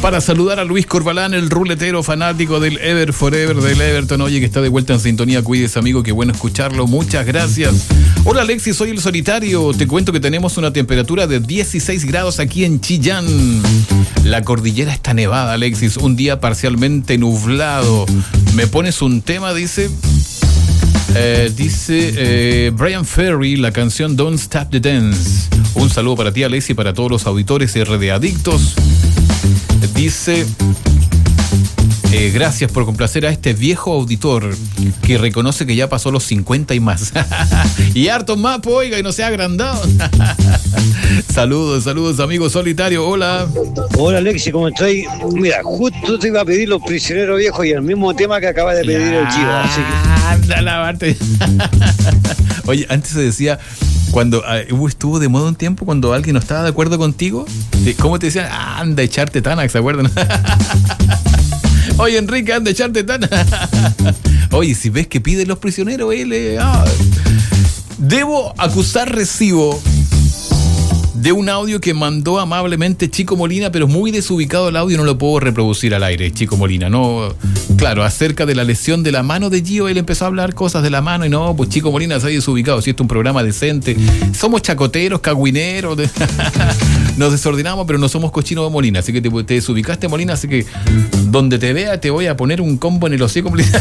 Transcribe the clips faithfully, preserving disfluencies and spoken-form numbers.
para saludar a Luis Corbalán, el ruletero fanático del Ever Forever del Everton. Oye, que está de vuelta en sintonía. Cuídese, amigo, qué bueno escucharlo. Muchas gracias. Hola, Alexis, soy el solitario. Te cuento que tenemos una temperatura de dieciséis grados aquí en Chillán. La cordillera está nevada, Alexis. Un día parcialmente nublado. ¿Me pones un tema? Dice... Eh, dice eh, Brian Ferry, la canción Don't Stop the Dance. Un saludo para ti, Alexis, y para todos los auditores R de Adictos. Dice eh, gracias por complacer a este viejo auditor que reconoce que ya pasó los cincuenta y más. Y harto más, oiga, y no se ha agrandado. Saludos, saludos, amigo solitario. Hola. Hola, Alexis, ¿cómo estás? Mira, justo te iba a pedir Los Prisioneros Viejos y el mismo tema que acaba de pedir ya, el Chivo. Así que... Anda, lavarte. Oye, antes se decía, cuando uh, estuvo de moda un tiempo, cuando alguien no estaba de acuerdo contigo, ¿cómo te decían? Ah, anda a echarte Tanax, ¿se acuerdan? Oye, Enrique, anda a echarte Tanax. Oye, si ves que piden Los Prisioneros, él, eh, ah. Debo acusar recibo de un audio que mandó amablemente Chico Molina, pero muy desubicado el audio, no lo puedo reproducir al aire, Chico Molina, no, claro, acerca de la lesión de la mano de Gio, él empezó a hablar cosas de la mano y no, pues Chico Molina se ha desubicado, si esto es un programa decente, somos chacoteros, cagüineros, de... nos desordenamos, pero no somos cochinos de Molina, así que te, te desubicaste, Molina, así que donde te vea te voy a poner un combo en el hocico, Molina.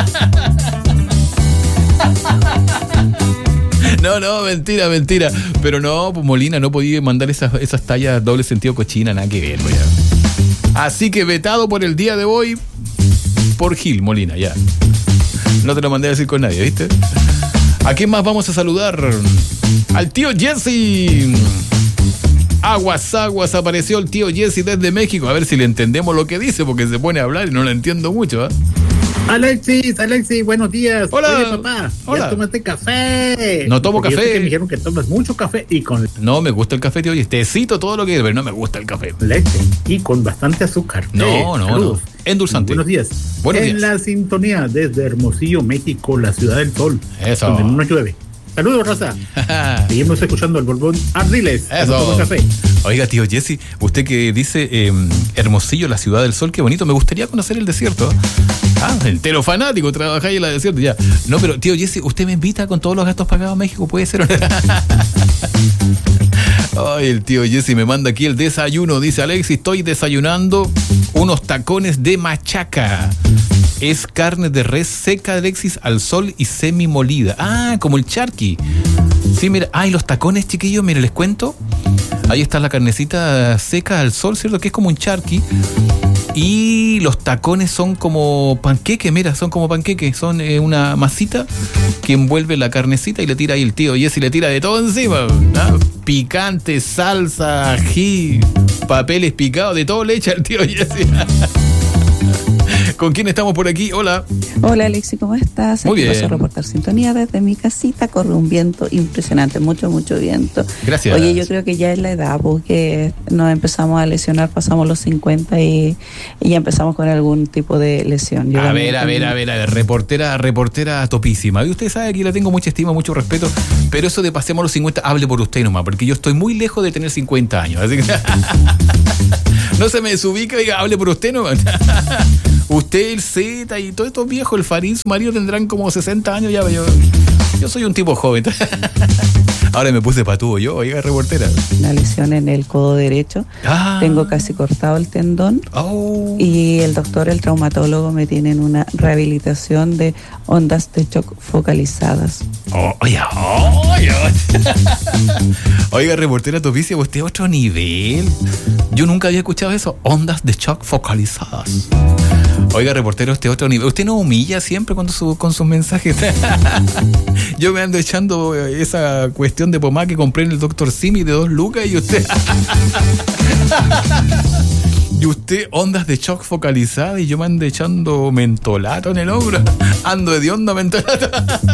No, no, mentira, mentira. Pero no, pues Molina, no podía mandar esas, esas tallas doble sentido cochina, nada que ver, pues ya. Así que vetado por el día de hoy por Gil, Molina, ya. No te lo mandé a decir con nadie, ¿viste? ¿A quién más vamos a saludar? Al tío Jesse. Aguas, aguas, apareció el tío Jesse desde México. A ver si le entendemos lo que dice, porque se pone a hablar y no lo entiendo mucho, ¿eh? Alexis, Alexis, buenos días. Hola. Oye, papá, Hola. Ya tomaste café. No tomo Porque café. yo sé que me dijeron que tomas mucho café y con No me gusta el café, tío. Y te cito todo lo que es, pero no me gusta el café. leche y con bastante azúcar. No, Eh, no, saludos. no. Endulzante. Buenos días. Buenos en días. la sintonía desde Hermosillo, México, la ciudad del sol. Eso. Donde no llueve. Saludos, raza. Seguimos escuchando el Borbón Ardiles. Eso. No tomo café. Oiga, tío Jesse, usted que dice eh, Hermosillo, la ciudad del sol, qué bonito. Me gustaría conocer el desierto. Ah, entero fanático, trabajáis en la desierto, ya. No, pero tío Jesse, ¿usted me invita con todos los gastos pagados a México? ¿Puede ser? Ay, el tío Jesse me manda aquí el desayuno. Dice Alexis, estoy desayunando unos tacones de machaca. Es carne de res seca, Alexis, al sol y semi molida. Ah, como el charqui. Sí, mira, ay, los tacones, chiquillos, mire, les cuento. Ahí está la carnecita seca al sol, ¿cierto? Que es como un charqui. Y los tacones son como panqueque, mira, son como panqueque. Son eh, una masita que envuelve la carnecita y le tira ahí el tío Jesse, le tira de todo encima, ¿no? Picante, salsa, ají, papeles picados, de todo le echa el tío Jesse. ¿Con quién estamos por aquí? Hola. Hola, Alexi, ¿cómo estás? Muy Aquí bien. paso a reportar sintonía desde mi casita. Corre un viento impresionante, mucho, mucho viento. Gracias. Oye, yo creo que ya es la edad, porque nos empezamos a lesionar, pasamos los cincuenta y, y ya empezamos con algún tipo de lesión. Yo A también ver, a tengo- ver, a ver, a ver, reportera, reportera topísima. Y usted sabe que le tengo mucha estima, mucho respeto, pero eso de pasemos los cincuenta, hable por usted nomás, porque yo estoy muy lejos de tener cincuenta años. Así que no se me desubica, diga, hable por usted nomás. Usted, el Z y todos estos viejos, el Farid, su marido tendrán como sesenta años ya. Yo, yo soy un tipo joven. Ahora me puse patúo yo, oiga, reportera. Una lesión en el codo derecho. Ah. Tengo casi cortado el tendón. Oh. Y el doctor, el traumatólogo, me tiene en una rehabilitación de ondas de shock focalizadas. Oh, oiga, oiga. Oiga, reportera topísima, usted es otro nivel. Yo nunca había escuchado eso. Ondas de shock focalizadas. Oiga, reportero, este otro nivel. Usted nos humilla siempre con, su, con sus mensajes. Yo me ando echando esa cuestión de pomada que compré en el doctor Simi de dos lucas y usted... Y usted, ondas de shock focalizadas y yo me ando echando mentolato en el hombro. Ando de onda mentolato.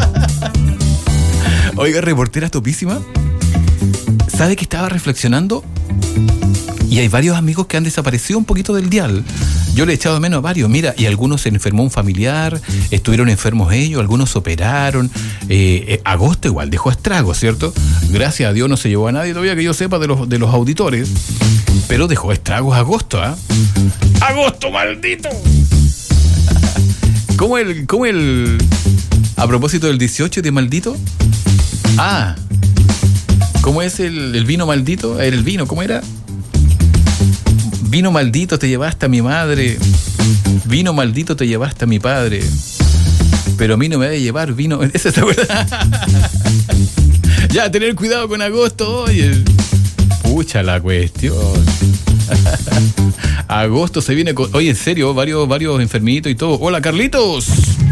Oiga, reportera topísima, ¿sabe que estaba reflexionando? Y hay varios amigos que han desaparecido un poquito del dial. Yo le he echado de menos a varios, mira, y algunos se enfermó un familiar, estuvieron enfermos ellos, algunos se operaron. Eh, eh, agosto igual dejó estragos, ¿cierto? Gracias a Dios no se llevó a nadie todavía que yo sepa de los, de los auditores. Pero dejó estragos agosto, ¿ah? ¿eh? ¡Agosto, maldito! ¿Cómo el, cómo el... A propósito del dieciocho de maldito? Ah, ¿cómo es el, el vino maldito? Era el vino, ¿cómo era? Vino maldito te llevaste a mi madre. Vino maldito te llevaste a mi padre. Pero a mí no me va a llevar vino... ¿Esa es la verdad? Ya, tener cuidado con agosto, oye. Pucha la cuestión. Agosto se viene con... Oye, en serio, varios, varios enfermitos y todo. Hola, Carlitos.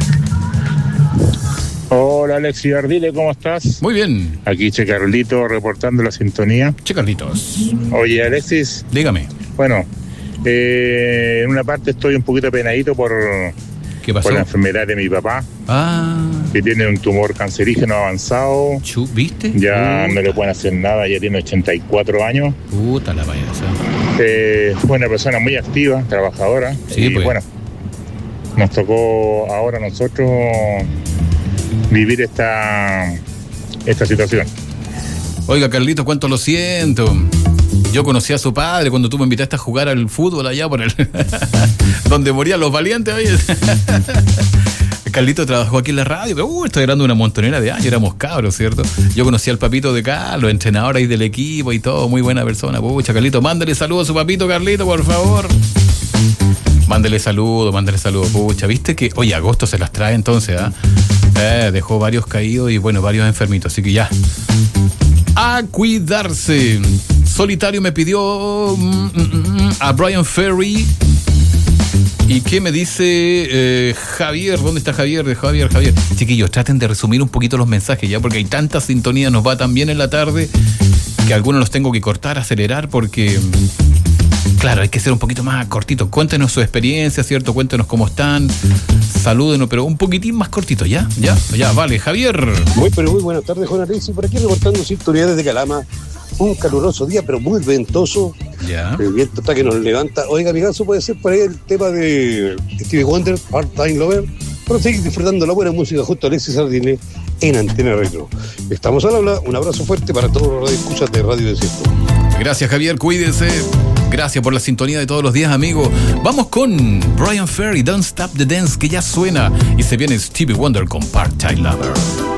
Hola, Alexis Ardile, ¿cómo estás? Muy bien. Aquí Che Carlito reportando la sintonía. Che Carlitos. Oye, Alexis. Dígame. Bueno, eh, en una parte estoy un poquito penadito por... ¿Qué pasó? Por la enfermedad de mi papá. Ah. Que tiene un tumor cancerígeno avanzado. Chu, ¿viste? Ya Puta. no le pueden hacer nada, ya tiene ochenta y cuatro años. Puta la payasa. Eh, fue una persona muy activa, trabajadora. Sí, y pues. bueno, nos tocó ahora a nosotros vivir esta, esta situación. Oiga, Carlitos, cuánto lo siento. Yo conocí a su padre cuando tú me invitaste a jugar al fútbol allá por el... donde morían los valientes, oye. Carlito trabajó aquí en la radio, pero uh, estoy hablando de una montonera de años, éramos cabros, ¿cierto? Yo conocí al papito de Carlos, entrenador ahí del equipo y todo, muy buena persona. Pucha, Carlito, mándale saludos a su papito, Carlito, por favor. Mándale saludos, mándale saludos, pucha. ¿Viste que, oye, agosto se las trae entonces, ¿ah? ¿eh? Eh, dejó varios caídos y, bueno, varios enfermitos, así que ya. A cuidarse. Solitario me pidió mm, mm, mm, a Brian Ferry. ¿Y qué me dice eh, Javier? ¿Dónde está Javier? De Javier, Javier. Chiquillos, traten de resumir un poquito los mensajes ya, porque hay tanta sintonía, nos va tan bien en la tarde, que algunos los tengo que cortar, acelerar, porque... Claro, hay que ser un poquito más cortito. Cuéntenos su experiencia, ¿cierto? Cuéntenos cómo están. Salúdenos, pero un poquitín más cortito, ¿ya? ¿Ya? Ya, vale. Javier. Muy, pero muy buenas tardes, Juan Alexis. Por aquí reportando sintonía desde Calama. Un caluroso día, pero muy ventoso. Ya. El viento está que nos levanta. Oiga, amigazo, puede ser por ahí el tema de Stevie Wonder, Part-Time Lover. Para seguir disfrutando la buena música justo a Alexis Ardile en Antena Retro. Estamos al habla. Un abrazo fuerte para todos los radioescuchas de Radio Desierto. Gracias, Javier. Cuídense. Gracias por la sintonía de todos los días, amigo. Vamos con Brian Ferry, Don't Stop the Dance, que ya suena. Y se viene Stevie Wonder con Part-Time Lover.